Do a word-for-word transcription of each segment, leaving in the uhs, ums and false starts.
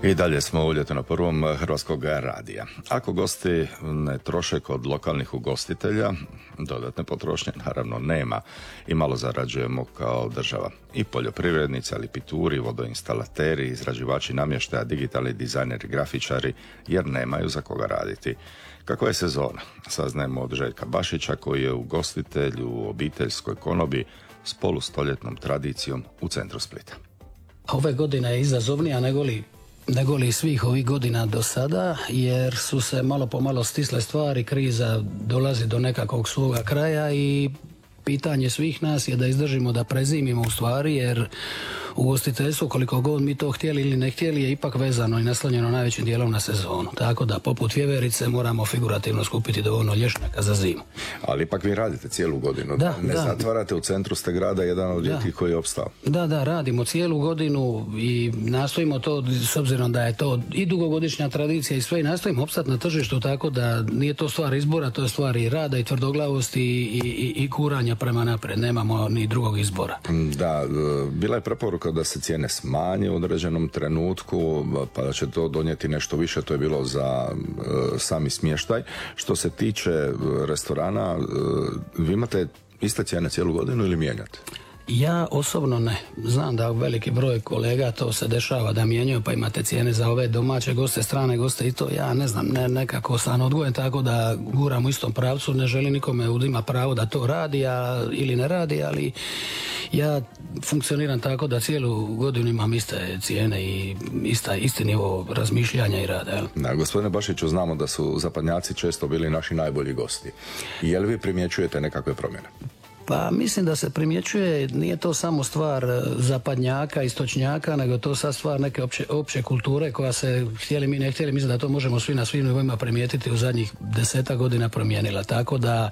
I dalje smo u Ljeto na prvom Hrvatskog radija. Ako gosti ne troše kod lokalnih ugostitelja, dodatne potrošnje naravno nema i malo zarađujemo kao država. I poljoprivrednici, ali pituri, vodoinstalateri, izrađivači namještaja, digitalni dizajneri, grafičari, jer nemaju za koga raditi. Kakva je sezona? Saznajemo od Željka Bašića, koji je ugostitelj u obiteljskoj konobi s polustoljetnom tradicijom u centru Splita. Ove godine je izazovnija nego li nego li svih ovih godina do sada, jer su se malo po malo stisle stvari, kriza dolazi do nekakvog svoga kraja i pitanje svih nas je da izdržimo, da prezimimo u stvari, jer ugostiteljstvo, koliko god mi to htjeli ili ne htjeli, je ipak vezano i naslonjeno najvećim dijelom na sezonu. Tako da, poput vjeverice, moramo figurativno skupiti dovoljno lješnjaka za zimu. Ali ipak vi radite cijelu godinu. Da, ne da. zatvarate, u centru ste grada, jedan od rijetkih koji je opstao. Da, da, radimo cijelu godinu i nastojimo to, s obzirom da je to i dugogodišnja tradicija i sve, i nastojimo opstati na tržištu, tako da nije to stvar izbora, to je stvar i rada i tvrdoglavosti i, i, i kuranja prema naprijed. Nemamo ni drugog izbora. Da, bila je preporuka da se cijene smanje u određenom trenutku, pa da će to donijeti nešto više, to je bilo za uh, sami smještaj. Što se tiče uh, restorana, uh, vi imate iste cijene cijelu godinu ili mijenjate? Ja osobno ne. Znam da veliki broj kolega to se dešava da mijenjaju, pa imate cijene za ove domaće goste, strane goste i to. Ja ne znam, ne, nekako sam odgojen tako da guram u istom pravcu, ne želim nikome uzima pravo da to radi a, ili ne radi, ali ja funkcioniram tako da cijelu godinu imam iste cijene i ista, isti nivo razmišljanja i rada. Jel? Da, gospodine Bašiću, znamo da su zapadnjaci često bili naši najbolji gosti. Je li vi primjećujete nekakve promjene? Pa mislim da se primjećuje, nije to samo stvar zapadnjaka, istočnjaka, nego to sad stvar neke opće, opće kulture koja se, htjeli mi ne htjeli, mislim da to možemo svi na svim nivoima primijetiti, u zadnjih deseta godina promijenila. Tako da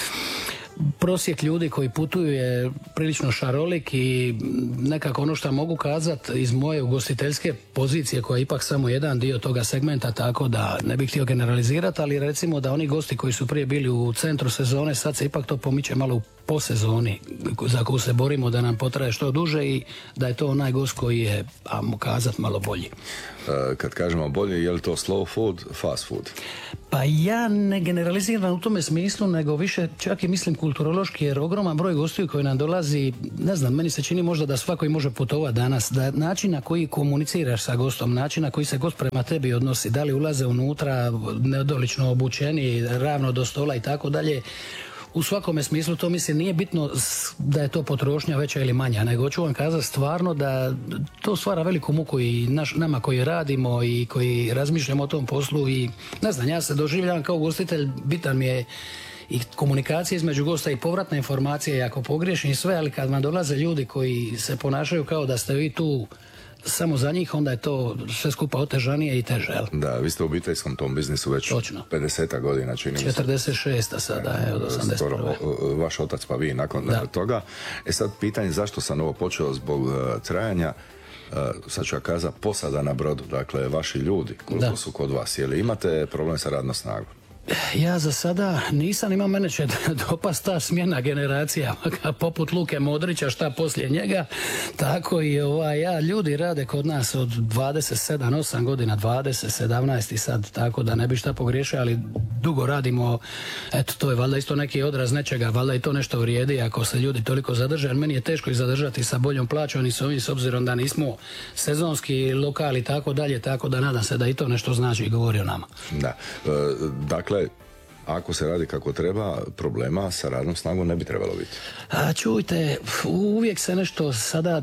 prosjek ljudi koji putuju je prilično šarolik i nekako ono što mogu kazati iz moje ugostiteljske pozicije, koja je ipak samo jedan dio toga segmenta, tako da ne bih htio generalizirati, ali recimo da oni gosti koji su prije bili u centru sezone, sad se ipak to pomiče malo u po sezoni za koju se borimo da nam potraje što duže i da je to onaj gost koji je, ajmo kazati, malo bolji. Kad kažemo bolje, je li to slow food, fast food? Pa ja ne generaliziram u tome smislu, nego više čak i mislim kulturološki, jer ogroman broj gostiju koji nam dolazi, ne znam, meni se čini možda da svako i može putovati danas, da način na koji komuniciraš sa gostom, način na koji se gost prema tebi odnosi, da li ulaze unutra nedolično obučeni, ravno do stola i tako dalje, u svakome smislu to mislim nije bitno da je to potrošnja veća ili manja, nego hoću vam kazati stvarno da to stvara veliku muku i naš, nama koji radimo i koji razmišljamo o tom poslu i ne znam, ja se doživljavam kao ugostitelj, bitan mi je i komunikacija između gosta i povratna informacija i ako pogriješim i sve, ali kad vam dolaze ljudi koji se ponašaju kao da ste vi tu samo za njih, onda je to sve skupa otežanije i teže. Jel? Da, vi ste u obiteljskom tom biznisu već pedeset godina, čini mi se. četrdeset šest sada, je, od osamdeset prve. Skoro, vaš otac pa vi nakon da. toga. E sad pitanje zašto sam ovo počeo zbog uh, trajanja, uh, sad ću ja kazati, posada na brodu, dakle vaši ljudi, koliko da. su kod vas, je li imate problem sa radnom snagom? Ja za sada nisam, imao, mene će dopast ta smjena generacija poput Luke Modrića, šta poslije njega, tako i ovaj, ja, ljudi rade kod nas od dvadeset sedam osam godina, dvadeset sedamnaest i sad, tako da ne bi šta pogriješio, ali dugo radimo, eto, to je valjda isto neki odraz nečega, valjda i to nešto vrijedi ako se ljudi toliko zadrže, jer meni je teško ih zadržati sa boljom plaćom i s ovim, s obzirom da nismo sezonski lokali i tako dalje, tako da nadam se da i to nešto znači i govori o nama. Da, e, dakle, ako se radi kako treba, problema sa radnom snagom ne bi trebalo biti. A čujte, uvijek se nešto sada...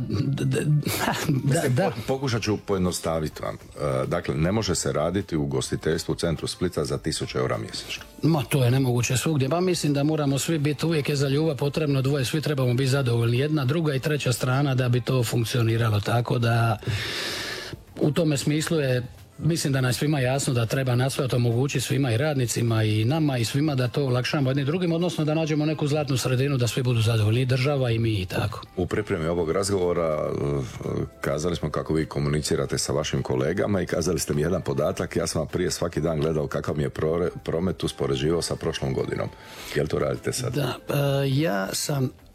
Da, da. Pokušat ću pojednostaviti vam. Dakle, ne može se raditi u ugostiteljstvu u centru Splita za tisuću eura mjesečno. Ma, to je nemoguće svugdje. Pa mislim da moramo svi biti, uvijek je za ljubav potrebno dvoje, svi trebamo biti zadovoljni. Jedna, druga i treća strana da bi to funkcioniralo. Tako da u tome smislu je, mislim da nam svima jasno da treba nastojati omogućiti svima i radnicima i nama i svima da to olakšamo jednim drugim, odnosno da nađemo neku zlatnu sredinu da svi budu zadovoljni, država i mi i tako. U pripremi ovog razgovora kazali smo kako vi komunicirate sa vašim kolegama i kazali ste mi jedan podatak. Ja sam vam prije svaki dan gledao kakav mi je promet uspoređivao sa prošlom godinom. Jel to radite sad? Da, ja sam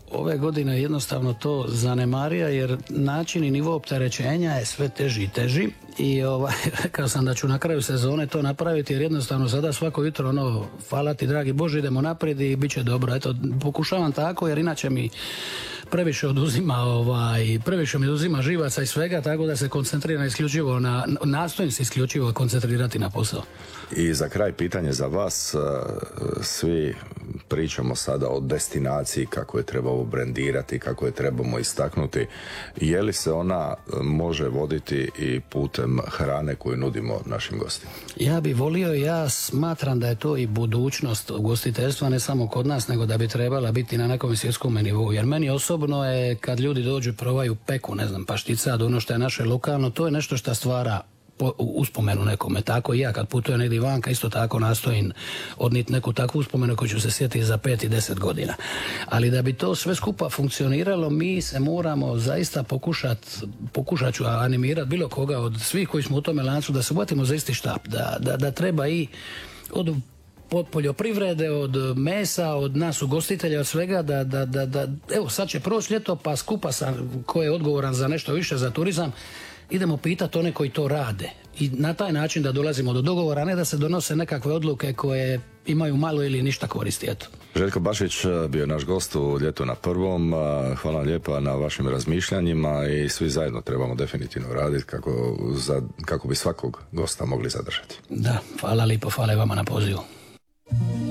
ove godine jednostavno to zanemarija jer način i nivo opterećenja je sve teži i teži i ovaj, rekao sam da ću na kraju sezone to napraviti jer jednostavno sada svako jutro ono, hvala ti dragi Bože, idemo naprijed i bit će dobro. Eto, pokušavam tako jer inače mi previše oduzima ovaj, previše mi oduzima živaca i svega, tako da se koncentriram isključivo na, nastojim se isključivo koncentrirati na posao. I za kraj pitanje za vas, svi pričamo sada o destinaciji, kako je trebamo brendirati, kako je trebamo istaknuti. Je li se ona može voditi i putem hrane koju nudimo našim gostima? Ja bi volio, ja smatram da je to i budućnost ugostiteljstva, ne samo kod nas, nego da bi trebala biti na nekom svjetskom nivou. Jer meni osobno je, kad ljudi dođu probaju peku, ne znam, pašticad, ono što je naše lokalno, to je nešto što stvara uspomenu nekome. Tako i ja kad putujem negdje vanka isto tako nastojim odniti neku takvu uspomenu koju ću se sjetiti za pet i deset godina. Ali da bi to sve skupa funkcioniralo, mi se moramo zaista pokušati, pokušat ću animirati bilo koga od svih koji smo u tome lancu da se uhvatimo za isti štap, da, da, da treba i od od poljoprivrede, od mesa, od nas ugostitelja, od svega, da, da, da, da evo sad će proći ljeto pa skupa sam ko je odgovoran za nešto više za turizam, idemo pitati one koji to rade i na taj način da dolazimo do dogovora, a ne da se donose nekakve odluke koje imaju malo ili ništa koristi. Eto. Željko Bašić bio je naš gost u Ljetu na prvom. Hvala vam lijepa na vašim razmišljanjima i svi zajedno trebamo definitivno raditi kako, za, kako bi svakog gosta mogli zadržati. Da, hvala lijepo, hvala i vama na pozivu.